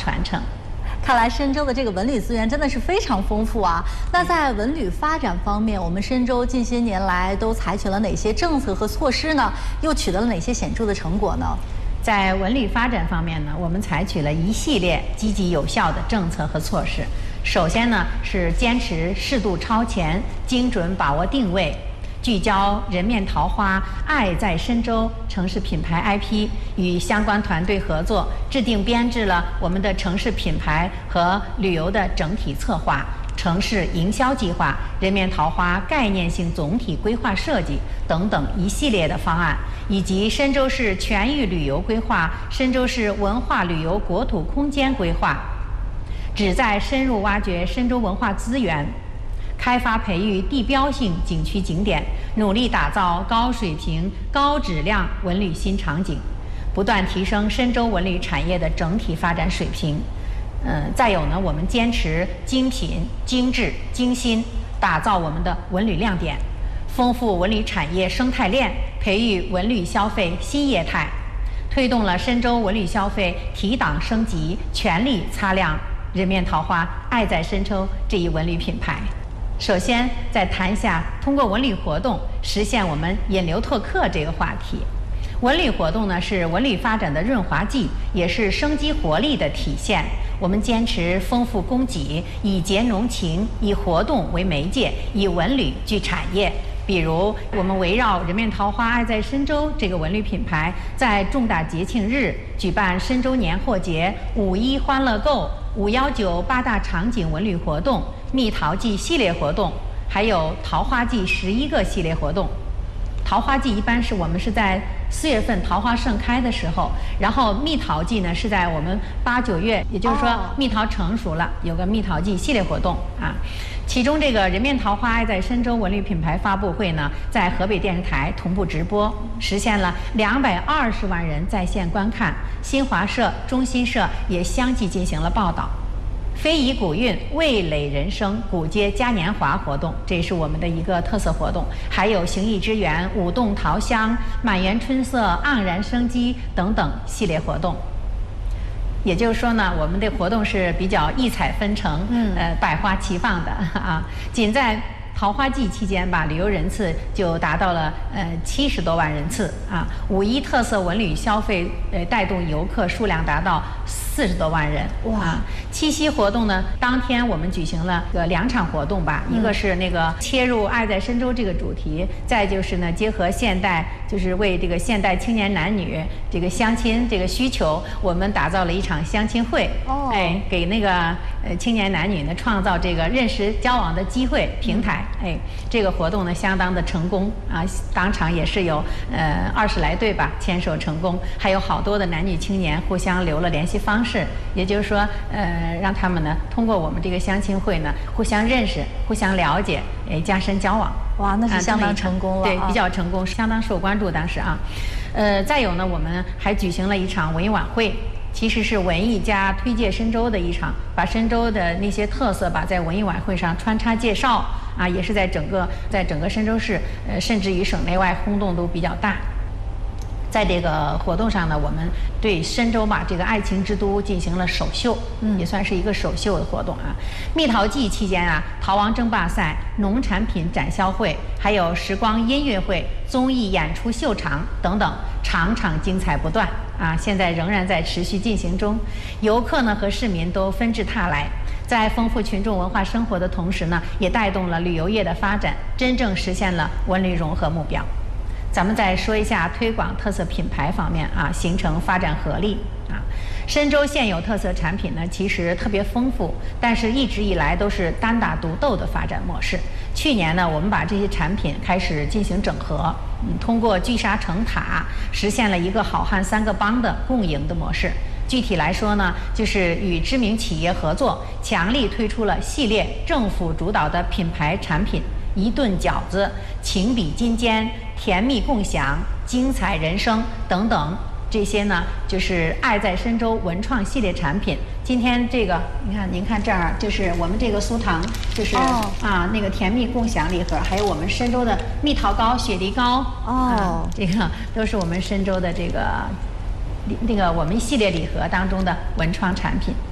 传承。 看来深州的这个文旅资源真的是非常丰富啊。那在文旅发展方面，我们深州近些年来都采取了哪些政策和措施呢？又取得了哪些显著的成果呢？ 在文旅发展方面呢，我们采取了一系列积极有效的政策和措施。首先呢，是坚持适度超前，精准把握定位，聚焦人面桃花爱在深州城市品牌 IP， 与相关团队合作，制定编制了我们的城市品牌和旅游的整体策划、城市营销计划、人面桃花概念性总体规划设计等等一系列的方案，以及深州市全域旅游规划、深州市文化旅游国土空间规划，旨在深入挖掘深州文化资源，开发培育地标性景区景点，努力打造高水平、高质量文旅新场景，不断提升深州文旅产业的整体发展水平。再有呢，我们坚持精品、精致、精心，打造我们的文旅亮点，丰富文旅产业生态链，培育文旅消费新业态，推动了深州文旅消费提档升级，全力擦亮人面桃花爱在深州这一文旅品牌。首先，再谈一下通过文旅活动实现我们引流拓客这个话题。文旅活动呢，是文旅发展的润滑剂，也是生机活力的体现。我们坚持丰富供给，以节浓情，以活动为媒介，以文旅聚产业。比如，我们围绕人面桃花爱在深州这个文旅品牌，在重大节庆日举办深州年货节、5·1欢乐购、5·19八大场景文旅活动、蜜桃季系列活动，还有桃花季11个系列活动。桃花季一般是我们是在4月份桃花盛开的时候，然后蜜桃季呢是在我们8、9月，也就是说蜜桃成熟了，有个蜜桃季系列活动啊。其中这个人面桃花爱在深州文旅品牌发布会呢，在河北电视台同步直播，实现了220万人在线观看，新华社、中新社也相继进行了报道。非遗古韵、味蕾人生、古街嘉年华活动，这是我们的一个特色活动。还有形意之园、舞动桃香、满园春色、盎然生机等等系列活动。也就是说呢，我们的活动是比较异彩纷呈，百花齐放的啊。仅在桃花季期间吧，旅游人次就达到了70多万人次啊。5·1特色文旅消费带动游客数量达到40多万人哇！七夕活动呢，当天我们举行了2场活动吧，一个是那个切入爱在深州这个主题，再就是呢结合现代，就是为这个现代青年男女这个相亲这个需求，我们打造了一场相亲会，给那个青年男女呢创造这个认识交往的机会平台，这个活动呢相当的成功啊，当场也是有20来对吧牵手成功，还有好多的男女青年互相留了联系方式，也就是说让他们呢通过我们这个相亲会呢互相认识、互相了解，加深交往。 哇，那是相当成功了， 对，比较成功，相当受关注当时啊。再有呢，我们还举行了一场文艺晚会。其实是文艺加推介深州的一场，把深州的那些特色吧，在文艺晚会上穿插介绍啊，也是在整个深州市，甚至于省内外轰动都比较大。在这个活动上呢，我们对深州吧这个爱情之都进行了首秀，也算是一个首秀的活动啊。蜜桃季期间啊，桃王争霸赛、农产品展销会，还有时光音乐会、综艺演出秀场等等，场场精彩不断啊！现在仍然在持续进行中，游客呢和市民都纷至沓来，在丰富群众文化生活的同时呢，也带动了旅游业的发展，真正实现了文旅融合目标。咱们再说一下推广特色品牌方面啊，形成发展合力啊。深州现有特色产品呢，其实特别丰富，但是一直以来都是单打独斗的发展模式。去年呢，我们把这些产品开始进行整合，通过聚沙成塔，实现了一个好汉3个帮的共赢的模式。具体来说呢，就是与知名企业合作，强力推出了系列政府主导的品牌产品。一顿饺子、情比金坚、甜蜜共享、精彩人生等等，这些呢就是爱在深州文创系列产品。今天这个您看这儿就是我们这个酥糖，就是那个甜蜜共享礼盒，还有我们深州的蜜桃糕、雪梨糕这个都是我们深州的这个我们系列礼盒当中的文创产品。